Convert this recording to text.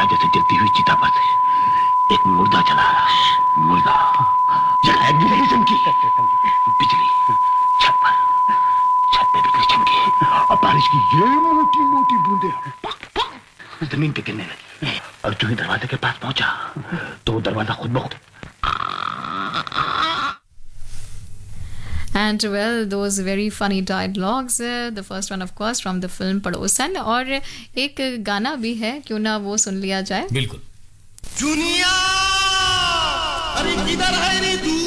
जैसे जलती हुई चिता पर से एक मुर्दा चला। मुर्दा जलाया भी नहीं चमकी। बिजली छत पे बिजली चमकी और बारिश की ये मोटी मोटी बूंदें जमीन पे गिरने लगी। और जो ही दरवाजे के पास पहुंचा तो वो दरवाजा खुद ब खुद। And well, those very funny dialogues. The first one, of course, from the film पड़ोसन. और एक गाना भी है, क्यों ना वो सुन लिया जाए. बिल्कुल. दुनिया अरे किधर है रे तू